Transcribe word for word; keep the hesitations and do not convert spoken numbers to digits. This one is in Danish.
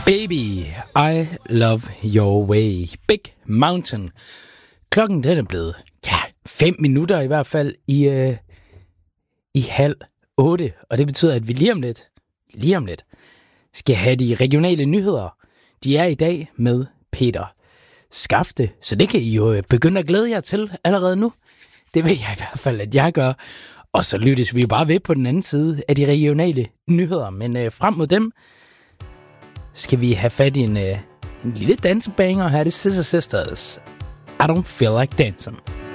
Baby, I love your way. Big Mountain. Klokken den er blevet, ja, fem minutter i hvert fald i, øh, i halv otte. Og det betyder, at vi lige om lidt, lige om lidt, skal have de regionale nyheder. De er i dag med Peter Skafte, så det kan I jo begynde at glæde jer til allerede nu. Det vil jeg i hvert fald, at jeg gør. Og så lyttes vi jo bare ved på den anden side af de regionale nyheder. Men øh, frem mod dem skal vi have fat i en, øh, en lille dansebanger her. Det er Scissor Sisters. I don't feel like dancing.